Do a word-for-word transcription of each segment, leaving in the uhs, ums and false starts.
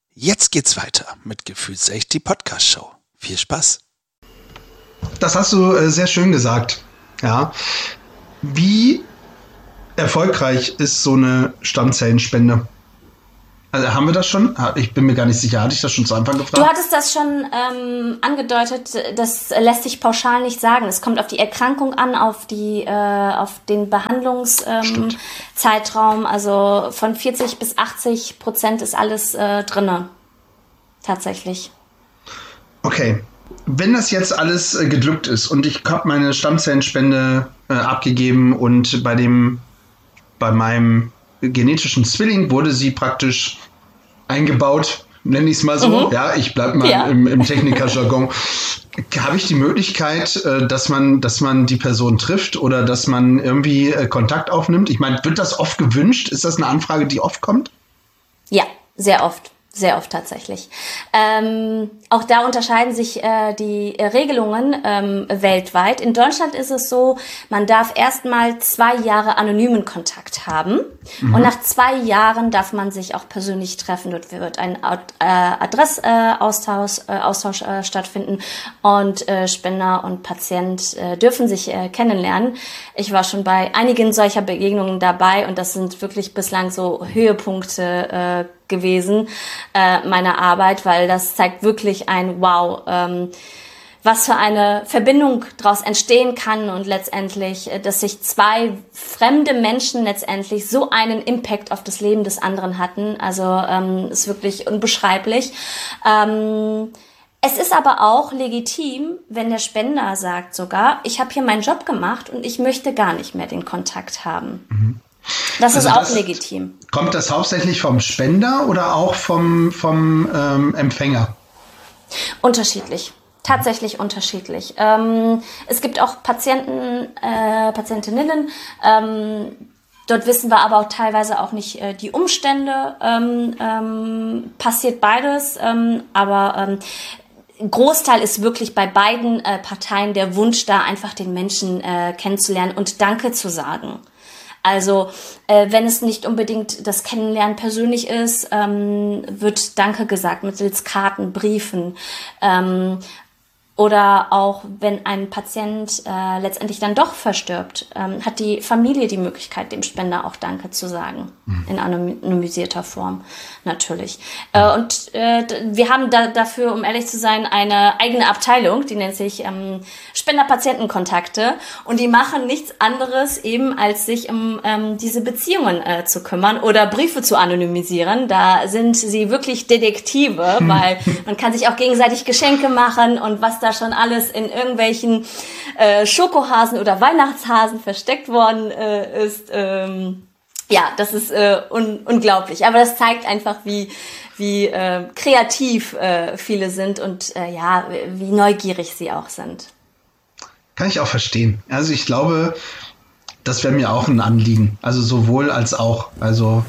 Jetzt geht's weiter mit Gefühlsecht, die Podcast-Show. Viel Spaß. Das hast du äh, sehr schön gesagt. Ja. Wie erfolgreich ist so eine Stammzellenspende? Also haben wir das schon? Ich bin mir gar nicht sicher. Hatte ich das schon zu Anfang gefragt? Du hattest das schon ähm, angedeutet. Das lässt sich pauschal nicht sagen. Es kommt auf die Erkrankung an, auf die, äh, auf den Behandlungszeitraum. Ähm, also von vierzig bis achtzig Prozent ist alles äh, drinne. Tatsächlich. Okay. Wenn das jetzt alles äh, geglückt ist und ich habe meine Stammzellenspende äh, abgegeben und bei dem, bei meinem genetischen Zwilling wurde sie praktisch eingebaut, nenne ich es mal so. Mhm. Ja, ich bleibe mal ja. im, im Technikerjargon. Habe ich die Möglichkeit, äh, dass man, dass man die Person trifft oder dass man irgendwie äh, Kontakt aufnimmt? Ich meine, wird das oft gewünscht? Ist das eine Anfrage, die oft kommt? Ja, sehr oft. Sehr oft tatsächlich. Ähm, auch da unterscheiden sich äh, die Regelungen ähm, weltweit. In Deutschland ist es so, man darf erstmal zwei Jahre anonymen Kontakt haben. Mhm. Und nach zwei Jahren darf man sich auch persönlich treffen. Dort wird ein äh, Adressaustausch äh, Austausch, äh, stattfinden und äh, Spender und Patient äh, dürfen sich äh, kennenlernen. Ich war schon bei einigen solcher Begegnungen dabei und das sind wirklich bislang so Höhepunkte äh, gewesen, äh, meiner Arbeit, weil das zeigt wirklich ein Wow, ähm, was für eine Verbindung daraus entstehen kann und letztendlich, äh, dass sich zwei fremde Menschen letztendlich so einen Impact auf das Leben des anderen hatten. Also ähm, ist wirklich unbeschreiblich. Ähm, es ist aber auch legitim, wenn der Spender sagt sogar, ich habe hier meinen Job gemacht und ich möchte gar nicht mehr den Kontakt haben. Mhm. Das also ist auch das, legitim. Kommt das hauptsächlich vom Spender oder auch vom, vom ähm, Empfänger? Unterschiedlich. Tatsächlich unterschiedlich. Ähm, es gibt auch Patienten, äh, Patientinnen, ähm, dort wissen wir aber auch teilweise auch nicht äh, die Umstände. Ähm, ähm, passiert beides, ähm, aber ähm, Großteil ist wirklich bei beiden äh, Parteien der Wunsch da, einfach den Menschen äh, kennenzulernen und Danke zu sagen. Also äh, wenn es nicht unbedingt das Kennenlernen persönlich ist, ähm, wird Danke gesagt mittels Karten, Briefen. Ähm, Oder auch, wenn ein Patient äh, letztendlich dann doch verstirbt, ähm, hat die Familie die Möglichkeit, dem Spender auch Danke zu sagen. Mhm. In anonymisierter Form natürlich. Äh, und äh, wir haben da, dafür, um ehrlich zu sein, eine eigene Abteilung, die nennt sich ähm, Spender-Patienten-Kontakte. Und die machen nichts anderes eben, als sich um ähm, diese Beziehungen äh, zu kümmern oder Briefe zu anonymisieren. Da sind sie wirklich Detektive, mhm. weil man kann sich auch gegenseitig Geschenke machen und was da schon alles in irgendwelchen äh, Schokohasen oder Weihnachtshasen versteckt worden äh, ist. Ähm, ja, das ist äh, un- unglaublich. Aber das zeigt einfach, wie wie äh, kreativ äh, viele sind und äh, ja, wie neugierig sie auch sind. Kann ich auch verstehen. Also ich glaube, das wäre mir auch ein Anliegen. Also sowohl als auch. Also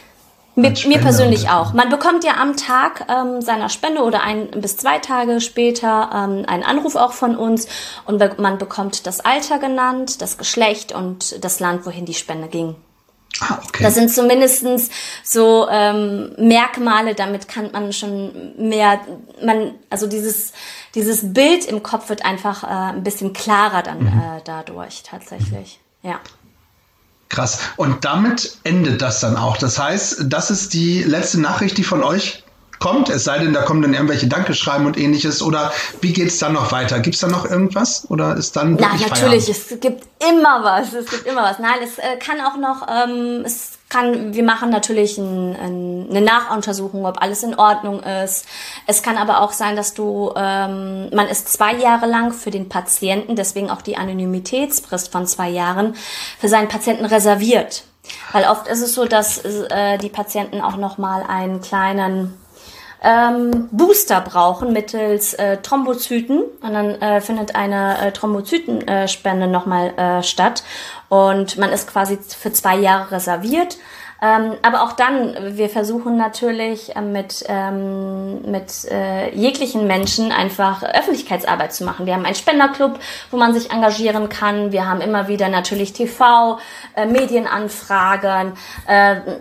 Mit mir persönlich auch. Man bekommt ja am Tag ähm, seiner Spende oder ein bis zwei Tage später ähm, einen Anruf auch von uns und be- man bekommt das Alter genannt, das Geschlecht und das Land, wohin die Spende ging. Ah, okay. Das sind zumindestens so ähm, Merkmale, damit kann man schon mehr, man also dieses dieses Bild im Kopf wird einfach äh, ein bisschen klarer dann mhm. äh, dadurch tatsächlich. Ja. Krass. Und damit endet das dann auch. Das heißt, das ist die letzte Nachricht, die von euch kommt. Es sei denn, da kommen dann irgendwelche Dankeschreiben und ähnliches. Oder wie geht es dann noch weiter? Gibt es da noch irgendwas? Oder ist dann wirklich Na, natürlich. Feierabend? Es gibt immer was. Es gibt immer was. Nein, es äh, kann auch noch, ähm, es kann, wir machen natürlich ein, ein, eine Nachuntersuchung, ob alles in Ordnung ist. Es kann aber auch sein, dass du, ähm, man ist zwei Jahre lang für den Patienten, deswegen auch die Anonymitätsfrist von zwei Jahren, für seinen Patienten reserviert. Weil oft ist es so, dass äh, die Patienten auch nochmal einen kleinen ähm, Booster brauchen mittels äh, Thrombozyten und dann äh, findet eine äh, Thrombozytenspende nochmal äh, statt und man ist quasi für zwei Jahre reserviert. Ähm, aber auch dann, wir versuchen natürlich äh, mit, ähm, mit äh, jeglichen Menschen einfach Öffentlichkeitsarbeit zu machen. Wir haben einen Spenderclub, wo man sich engagieren kann. Wir haben immer wieder natürlich T V, äh, Medienanfragen, äh,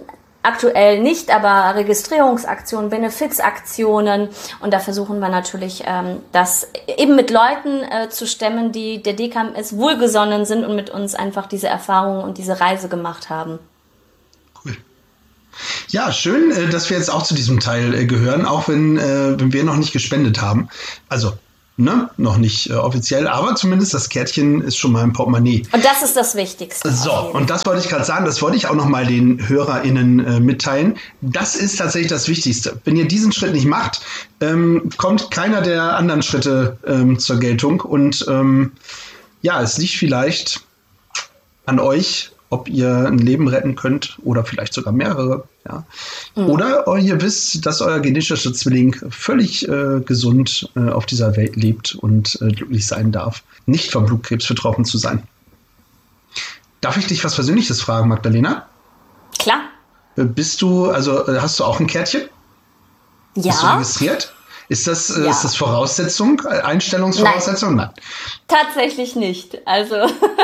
aktuell nicht, aber Registrierungsaktionen, Benefizaktionen. Und da versuchen wir natürlich, ähm, das eben mit Leuten äh, zu stemmen, die der D K M S wohlgesonnen sind und mit uns einfach diese Erfahrungen und diese Reise gemacht haben. Cool. Ja, schön, äh, dass wir jetzt auch zu diesem Teil äh, gehören, auch wenn, äh, wenn wir noch nicht gespendet haben. Also, ne, noch nicht äh, offiziell, aber zumindest das Kärtchen ist schon mal im Portemonnaie. Und das ist das Wichtigste. So, und das wollte ich gerade sagen, das wollte ich auch noch mal den HörerInnen äh, mitteilen. Das ist tatsächlich das Wichtigste. Wenn ihr diesen Schritt nicht macht, ähm, kommt keiner der anderen Schritte ähm, zur Geltung. Und ähm, ja, es liegt vielleicht an euch, ob ihr ein Leben retten könnt oder vielleicht sogar mehrere. Ja. Mhm. Oder ihr wisst, dass euer genetischer Zwilling völlig äh, gesund äh, auf dieser Welt lebt und äh, glücklich sein darf, nicht vom Blutkrebs betroffen zu sein. Darf ich dich was Persönliches fragen, Magdalena? Klar. Äh, bist du, also äh, hast du auch ein Kärtchen? Ja. Bist du registriert? Ist das, äh, ja. ist das Voraussetzung, äh, Einstellungsvoraussetzung? Nein. Nein. Tatsächlich nicht. Also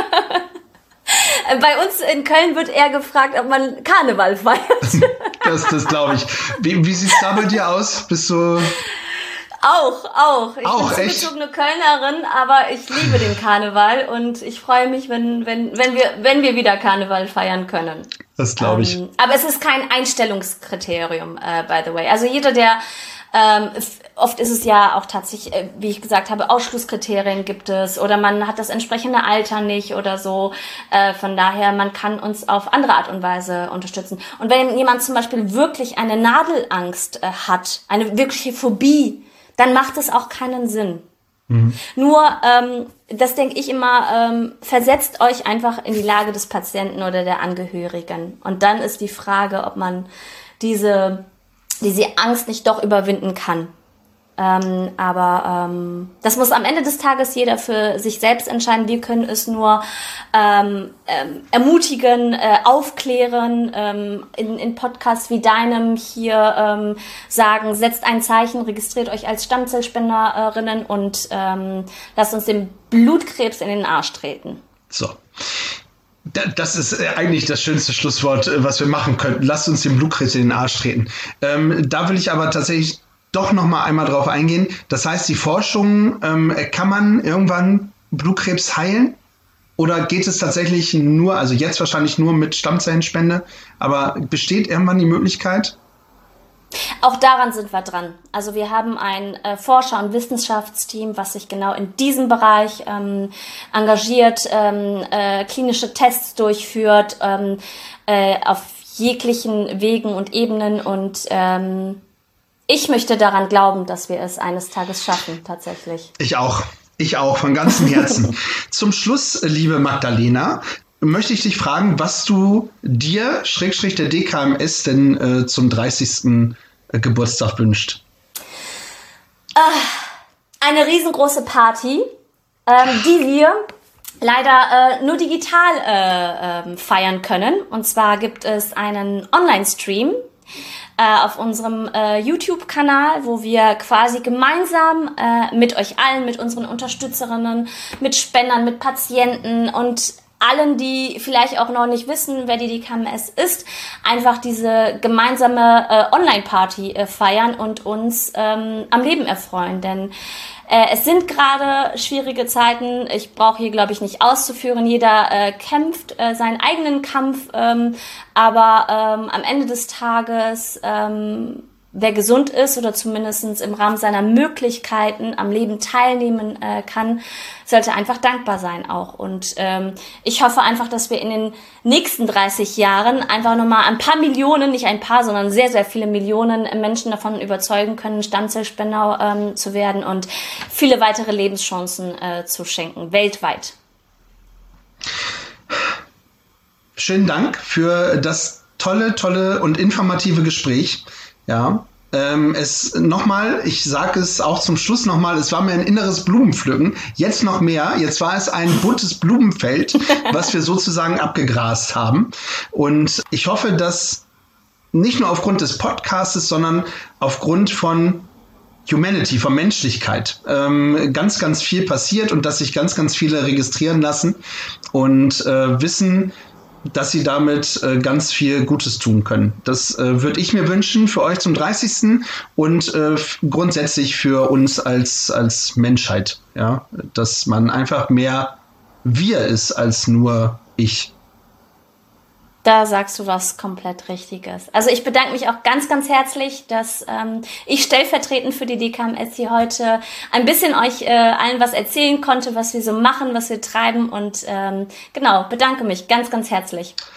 bei uns in Köln wird eher gefragt, ob man Karneval feiert. Das, das glaube ich. Wie, wie sieht es da bei dir aus? Bist du... Auch, auch. Ich auch, bin zugezogene Kölnerin, aber ich liebe den Karneval und ich freue mich, wenn, wenn, wenn wir, wenn wir wieder Karneval feiern können. Das glaube ich. Ähm, aber es ist kein Einstellungskriterium, uh, by the way. Also jeder, der Ähm, oft ist es ja auch tatsächlich, äh, wie ich gesagt habe, Ausschlusskriterien gibt es oder man hat das entsprechende Alter nicht oder so. Äh, von daher, man kann uns auf andere Art und Weise unterstützen. Und wenn jemand zum Beispiel wirklich eine Nadelangst äh, hat, eine wirkliche Phobie, dann macht es auch keinen Sinn. Mhm. Nur, ähm, das denke ich immer, ähm, versetzt euch einfach in die Lage des Patienten oder der Angehörigen. Und dann ist die Frage, ob man diese diese Angst nicht doch überwinden kann. Ähm, aber ähm, das muss am Ende des Tages jeder für sich selbst entscheiden. Wir können es nur ähm, ähm, ermutigen, äh, aufklären, ähm, in, in Podcasts wie deinem hier ähm, sagen, setzt ein Zeichen, registriert euch als Stammzellspenderinnen und ähm, lasst uns den Blutkrebs in den Arsch treten. So. Das ist eigentlich das schönste Schlusswort, was wir machen könnten. Lasst uns den Blutkrebs in den Arsch treten. Ähm, da will ich aber tatsächlich doch noch mal einmal drauf eingehen. Das heißt, die Forschung, ähm, kann man irgendwann Blutkrebs heilen? Oder geht es tatsächlich nur, also jetzt wahrscheinlich nur mit Stammzellenspende, aber besteht irgendwann die Möglichkeit? Auch daran sind wir dran. Also wir haben ein äh, Forscher- und Wissenschaftsteam, was sich genau in diesem Bereich ähm, engagiert, ähm, äh, klinische Tests durchführt, ähm, äh, auf jeglichen Wegen und Ebenen. Und ähm, ich möchte daran glauben, dass wir es eines Tages schaffen, tatsächlich. Ich auch. Ich auch, von ganzem Herzen. Zum Schluss, liebe Magdalena, möchte ich dich fragen, was du dir, Schrägstrich der D K M S, denn äh, zum dreißigsten Geburtstag wünscht. Äh, eine riesengroße Party, ähm, die wir leider äh, nur digital äh, äh, feiern können. Und zwar gibt es einen Online-Stream äh, auf unserem äh, YouTube-Kanal, wo wir quasi gemeinsam äh, mit euch allen, mit unseren Unterstützerinnen, mit Spendern, mit Patienten und allen, die vielleicht auch noch nicht wissen, wer die D K M S ist, einfach diese gemeinsame äh, Online-Party äh, feiern und uns ähm, am Leben erfreuen. Denn äh, es sind gerade schwierige Zeiten. Ich brauche hier, glaube ich, nicht auszuführen. Jeder äh, kämpft äh, seinen eigenen Kampf. Ähm, aber ähm, am Ende des Tages, ähm, wer gesund ist oder zumindest im Rahmen seiner Möglichkeiten am Leben teilnehmen äh, kann, sollte einfach dankbar sein auch. Und ähm, ich hoffe einfach, dass wir in den nächsten dreißig Jahren einfach nochmal ein paar Millionen, nicht ein paar, sondern sehr, sehr viele Millionen Menschen davon überzeugen können, Stammzellspender ähm, zu werden und viele weitere Lebenschancen äh, zu schenken, weltweit. Schönen Dank für das tolle, tolle und informative Gespräch. Ja, ähm, es nochmal, ich sage es auch zum Schluss nochmal, es war mir ein inneres Blumenpflücken, jetzt noch mehr, jetzt war es ein buntes Blumenfeld, was wir sozusagen abgegrast haben. Und ich hoffe, dass nicht nur aufgrund des Podcastes, sondern aufgrund von Humanity, von Menschlichkeit, ähm, ganz, ganz viel passiert und dass sich ganz, ganz viele registrieren lassen und äh, wissen, dass sie damit äh, ganz viel Gutes tun können. Das äh, würde ich mir wünschen für euch zum dreißigsten und äh, grundsätzlich für uns als, als Menschheit. Ja? Dass man einfach mehr wir ist als nur ich. Da sagst du was komplett Richtiges. Also ich bedanke mich auch ganz, ganz herzlich, dass ähm, ich stellvertretend für die D K M S hier heute ein bisschen euch äh, allen was erzählen konnte, was wir so machen, was wir treiben und ähm, genau, bedanke mich ganz, ganz herzlich.